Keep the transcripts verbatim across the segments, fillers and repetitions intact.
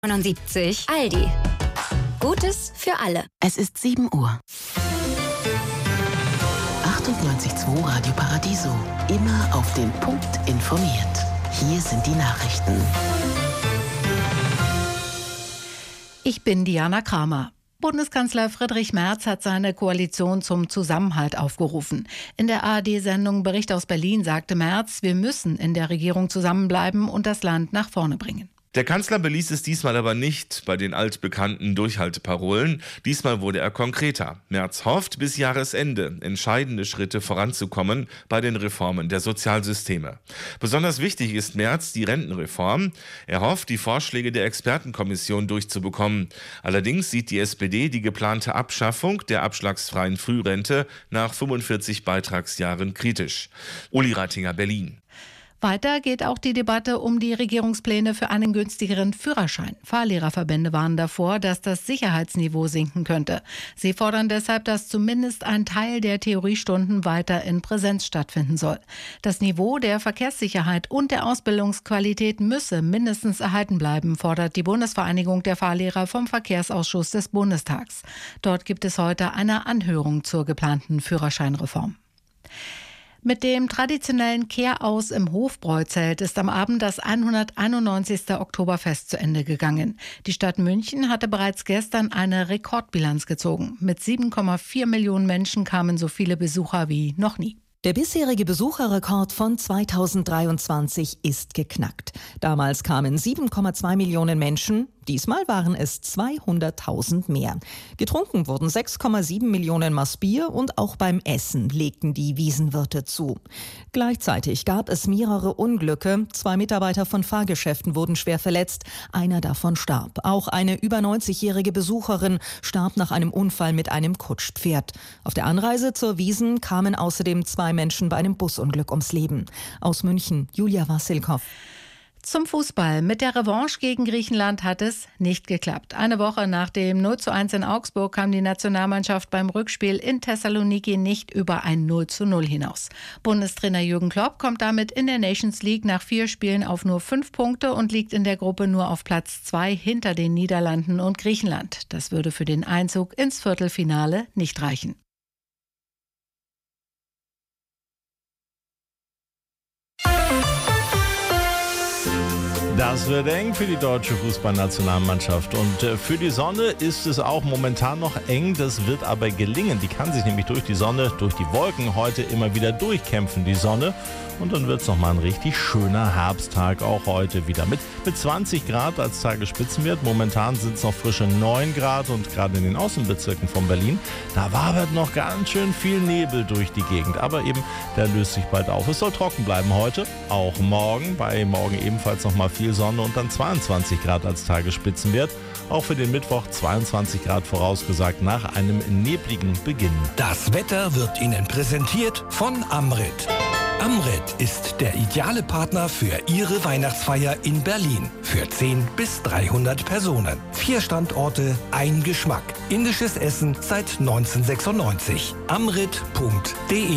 neunundsiebzig Aldi. Gutes für alle. Es ist sieben Uhr. achtundneunzig Komma zwei Radio Paradiso. Immer auf den Punkt informiert. Hier sind die Nachrichten. Ich bin Diana Kramer. Bundeskanzler Friedrich Merz hat seine Koalition zum Zusammenhalt aufgerufen. In der A R D-Sendung Bericht aus Berlin sagte Merz, wir müssen in der Regierung zusammenbleiben und das Land nach vorne bringen. Der Kanzler beließ es diesmal aber nicht bei den altbekannten Durchhalteparolen. Diesmal wurde er konkreter. Merz hofft, bis Jahresende entscheidende Schritte voranzukommen bei den Reformen der Sozialsysteme. Besonders wichtig ist Merz die Rentenreform. Er hofft, die Vorschläge der Expertenkommission durchzubekommen. Allerdings sieht die S P D die geplante Abschaffung der abschlagsfreien Frührente nach fünfundvierzig Beitragsjahren kritisch. Uli Ratinger, Berlin. Weiter geht auch die Debatte um die Regierungspläne für einen günstigeren Führerschein. Fahrlehrerverbände warnen davor, dass das Sicherheitsniveau sinken könnte. Sie fordern deshalb, dass zumindest ein Teil der Theoriestunden weiter in Präsenz stattfinden soll. Das Niveau der Verkehrssicherheit und der Ausbildungsqualität müsse mindestens erhalten bleiben, fordert die Bundesvereinigung der Fahrlehrer vom Verkehrsausschuss des Bundestags. Dort gibt es heute eine Anhörung zur geplanten Führerscheinreform. Mit dem traditionellen Kehraus im Hofbräuzelt ist am Abend das hunderteinundneunzigste Oktoberfest zu Ende gegangen. Die Stadt München hatte bereits gestern eine Rekordbilanz gezogen. Mit sieben Komma vier Millionen Menschen kamen so viele Besucher wie noch nie. Der bisherige Besucherrekord von zweitausenddreiundzwanzig ist geknackt. Damals kamen sieben Komma zwei Millionen Menschen, diesmal waren es zweihunderttausend mehr. Getrunken wurden sechs Komma sieben Millionen Maß Bier und auch beim Essen legten die Wiesenwirte zu. Gleichzeitig gab es mehrere Unglücke. Zwei Mitarbeiter von Fahrgeschäften wurden schwer verletzt, einer davon starb. Auch eine über neunzigjährige Besucherin starb nach einem Unfall mit einem Kutschpferd. Auf der Anreise zur Wiesn kamen außerdem zwei Menschen bei einem Busunglück ums Leben. Aus München, Julia Wassilkow. Zum Fußball. Mit der Revanche gegen Griechenland hat es nicht geklappt. Eine Woche nach dem null zu eins in Augsburg kam die Nationalmannschaft beim Rückspiel in Thessaloniki nicht über ein null zu null hinaus. Bundestrainer Jürgen Klopp kommt damit in der Nations League nach vier Spielen auf nur fünf Punkte und liegt in der Gruppe nur auf Platz zwei hinter den Niederlanden und Griechenland. Das würde für den Einzug ins Viertelfinale nicht reichen. Das wird eng für die deutsche Fußballnationalmannschaft und für die Sonne ist es auch momentan noch eng, das wird aber gelingen. Die kann sich nämlich durch die Sonne, durch die Wolken heute immer wieder durchkämpfen, die Sonne. Und dann wird es nochmal ein richtig schöner Herbsttag, auch heute wieder mit, mit zwanzig Grad als Tagesspitzenwert. Momentan sind es noch frische neun Grad und gerade in den Außenbezirken von Berlin, da wabert noch ganz schön viel Nebel durch die Gegend. Aber eben, der löst sich bald auf. Es soll trocken bleiben heute, auch morgen. Bei morgen ebenfalls nochmal viel Sonne und dann zweiundzwanzig Grad als Tagesspitzenwert. Auch für den Mittwoch zweiundzwanzig Grad vorausgesagt nach einem nebligen Beginn. Das Wetter wird Ihnen präsentiert von Amrit. Amrit ist der ideale Partner für Ihre Weihnachtsfeier in Berlin. Für zehn bis dreihundert Personen. Vier Standorte, ein Geschmack. Indisches Essen seit neunzehnhundertsechsundneunzig. amrit punkt de.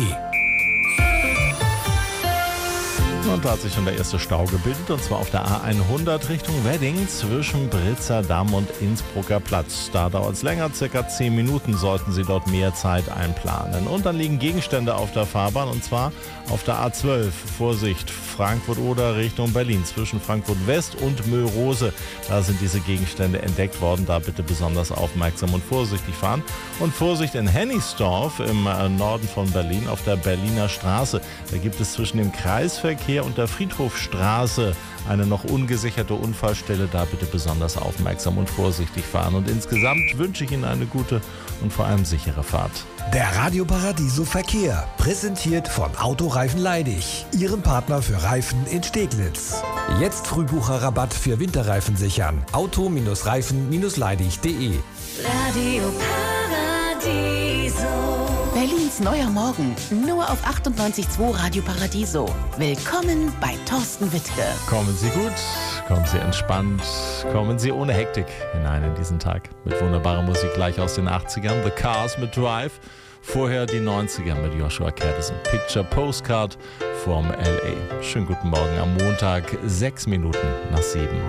Und da hat sich schon der erste Stau gebildet, und zwar auf der A hundert Richtung Wedding zwischen Britzer Damm und Innsbrucker Platz. Da dauert es länger, circa zehn Minuten sollten Sie dort mehr Zeit einplanen. Und dann liegen Gegenstände auf der Fahrbahn, und zwar auf der A zwölf. Vorsicht, Frankfurt-Oder Richtung Berlin zwischen Frankfurt West und Möllrose. Da sind diese Gegenstände entdeckt worden, da bitte besonders aufmerksam und vorsichtig fahren. Und Vorsicht in Hennigsdorf im Norden von Berlin auf der Berliner Straße. Da gibt es zwischen dem Kreisverkehr und der Friedhofstraße eine noch ungesicherte Unfallstelle. Da bitte besonders aufmerksam und vorsichtig fahren. Und insgesamt wünsche ich Ihnen eine gute und vor allem sichere Fahrt. Der Radio Paradiso Verkehr, präsentiert von Autoreifen Leidig, Ihrem Partner für Reifen in Steglitz. Jetzt Frühbucherrabatt für Winterreifen sichern. Auto-Reifen Leidig punkt de. Radio Paradiso. Berlins neuer Morgen, nur auf achtundneunzig Komma zwei Radio Paradiso. Willkommen bei Thorsten Wittke. Kommen Sie gut, kommen Sie entspannt, kommen Sie ohne Hektik hinein in diesen Tag. Mit wunderbarer Musik gleich aus den achtzigern, The Cars mit Drive. Vorher die neunziger mit Joshua Caddison. Picture Postcard from L A. Schönen guten Morgen am Montag, sechs Minuten nach sieben.